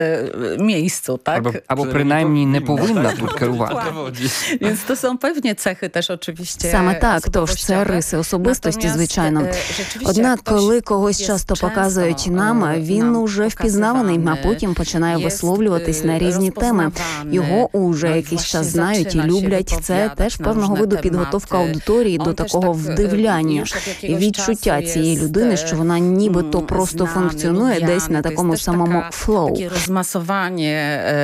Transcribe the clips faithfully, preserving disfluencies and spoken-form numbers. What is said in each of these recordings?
miejscu, tak? Albo, albo принаймні не повинна тут керувати. Więc to są pewnie cechy też oczywiście. Саме так, тож це риси особистості, звичайно. Однак, коли когось часто показують нам, він уже впізнаваний, а потім починає висловлюватись на різні теми. Його уже якийсь час знають і люблять. Це теж певного виду підготовка аудиторії до такого вдивляння. Відчуття цієї людини, що вона нібито просто функціонує десь на такому самому флоу. Rozmasowanie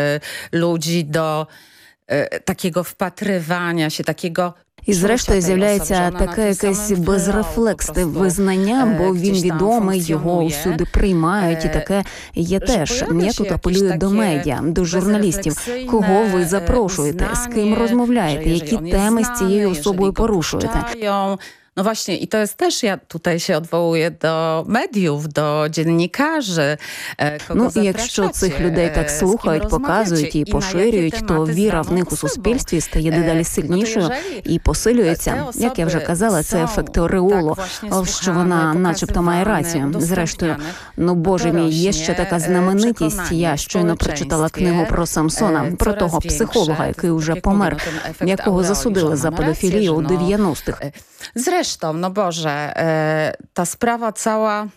ludzi do takiego wpatrywania się, takiego. І зрештою з'являється таке якесь безрефлексне визнання, бо він відомий, його всюди приймають, і таке є теж. Я тут апелюю до медіа, до журналістів. Кого ви запрошуєте, з ким розмовляєте, які теми з цією особою порушуєте? No właśnie, i to jest też, ja tutaj się odwołuję do mediów, do dziennikarzy. Ну, і якщо цих людей так слухають, показують і поширюють, то віра в них у суспільстві стає дедалі сильнішою і посилюється. Як я вже казала, це ефект ореолу, що вона начебто має рацію. Зрештою, ну, боже мій, є ще така знаменитість. Я щойно прочитала книгу про Самсона, про того психолога, який уже помер, якого засудили за педофілію у дев'яностих. Zresztą, no Boże, ta sprawa cała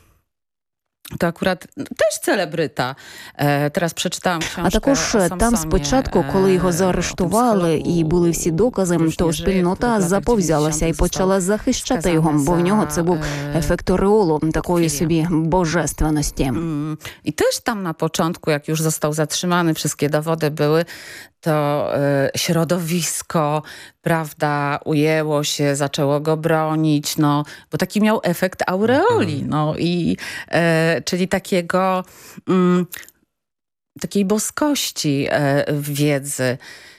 to akurat też celebryta. Teraz przeczytałam książkę. А також там спочатку, коли його заарештували і були всі докази, то спільнота заповзялася і почала захищати його, бо в нього це був ефект ореолу, такої собі божественності. I też tam na początku, jak już został zatrzymany, wszystkie dowody były, to y, środowisko, prawda, ujęło się, zaczęło go bronić, no, bo taki miał efekt aureoli, no, i, y, czyli takiego, y, takiej boskości y, wiedzy.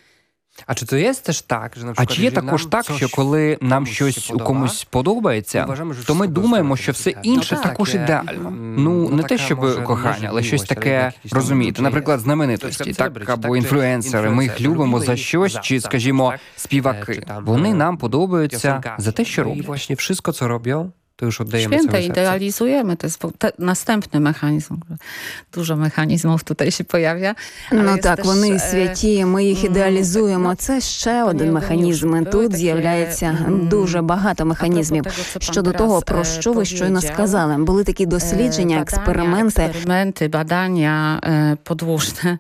А чи це є теж так, що, а чи є також так, що коли нам щось у комусь подобається, то ми думаємо, що все інше також ідеально. Ну, не те, щоб кохання, але щось таке, розумієте, наприклад, знаменитості, так, або інфлюенсери, ми їх любимо за щось, чи, скажімо, співаки. Вони нам подобаються за те, що роблять. І, власне, все, що роблять, to już oddajemy Święte, całe serce. idealizujemy. To jest te, następny mechanizm. Dużo mechanizmów tutaj się pojawia. Ну так, теж, вони святі, ми їх ідеалізуємо. Це ще один механізм. Тут з'являється дуже багато механізмів. Щодо того, про що ви щойно сказали. Були такі дослідження, експерименти. Eksperymenty, badania podłużne,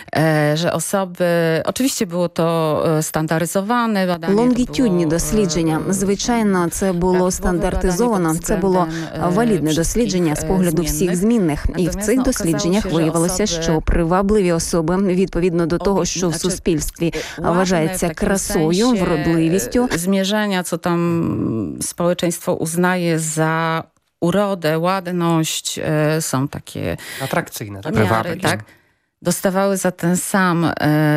że osoby... Oczywiście było to standaryzowane badanie. Лонгітюдні дослідження. Звичайно, це було стандартизовано. Це було валідне дослідження з погляду всіх змінних. І в цих дослідженнях виявилося, що привабливі особи, відповідно до того, що в суспільстві вважається красою, вродливістю. Zmierzenia, co tam społeczeństwo uznaje za urodę, ładność, są takie atrakcyjne, tak? Miary, tak? Dostawały za ten sam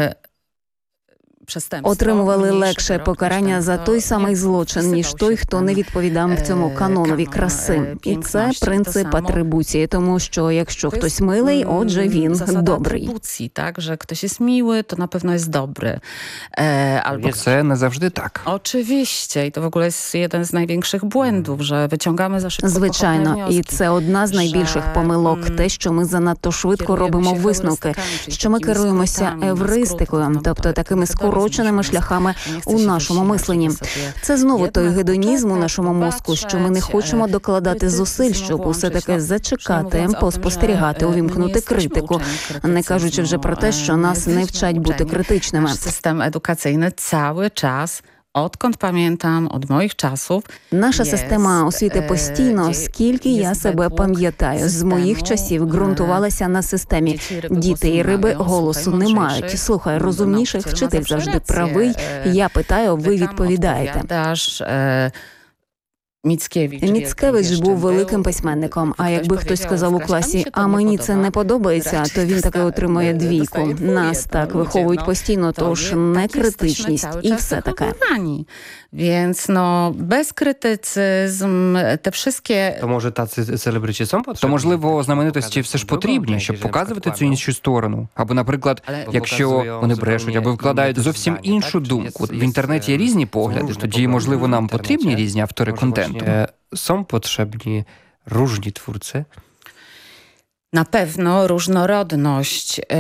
отримували легше покарання за той самий злочин, ніж той, хто не відповідав цьому канонові краси. І це принцип атрибуції, тому що якщо хтось милий, отже він добрий. Так, що хтось є милий, то, напевно, є добрий. Albo це не завжди так. Oczywiście, i to w ogóle jest jeden z największych błędów, że wyciągamy za szybko. Звичайно, і це одна з найбільших помилок, те, що ми занадто швидко робимо висновки, що ми керуємося евристикою, тобто такими скороченими шляхами у нашому мисленні. Це знову той гедонізм у нашому мозку, що ми не хочемо докладати зусиль, щоб усе таки зачекати, поспостерігати, увімкнути критику, не кажучи вже про те, що нас не вчать бути критичними. Систем едукаційний cały czas Odkąd pamiętam, od moich czasów. Наша система освіти постійно, скільки я себе пам'ятаю, з моїх часів ґрунтувалася на системі «Діти і риби голосу не мають». Слухай, розумніших вчитель завжди правий. Я питаю, ви відповідаєте. Міцкевич. Міцкевич був великим письменником, а якби хтось сказав у класі, а мені це не подобається, то він таки отримує двійку. Нас так виховують постійно, тож некритичність і все таке. Więc no, bezkrytycyzm, te wszystkie... То може таці селебриті сам потрібні? То, можливо, знаменитості все ж потрібні, щоб показувати цю іншу сторону. Або, наприклад, якщо вони брешуть, або вкладають зовсім іншу думку. В інтернеті є різні погляди, тоді, можливо, нам потрібні різні автори контенту. Są potrzebni różni twórcy? Na pewno różnorodność